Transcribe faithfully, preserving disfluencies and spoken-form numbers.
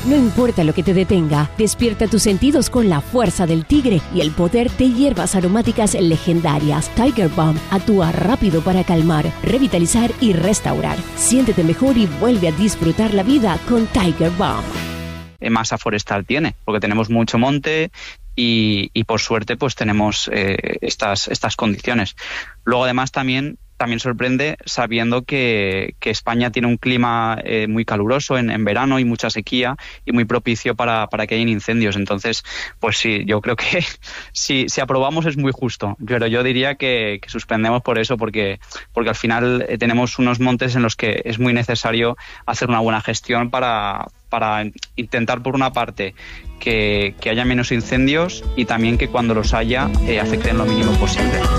No importa lo que te detenga, despierta tus sentidos con la fuerza del tigre y el poder de hierbas aromáticas legendarias. Tiger Balm actúa rápido para calmar, revitalizar y restaurar. Siéntete mejor y vuelve a disfrutar la vida con Tiger Balm. Masa forestal tiene, porque tenemos mucho monte y, y por suerte pues tenemos eh, estas, estas condiciones. Luego además también También sorprende sabiendo que, que España tiene un clima eh, muy caluroso en, en verano y mucha sequía y muy propicio para, para que hayan incendios. Entonces, pues sí, yo creo que si, si aprobamos es muy justo, pero yo diría que, que suspendemos por eso, porque, porque al final eh, tenemos unos montes en los que es muy necesario hacer una buena gestión para, para intentar, por una parte, que, que haya menos incendios y también que cuando los haya eh, afecten lo mínimo posible.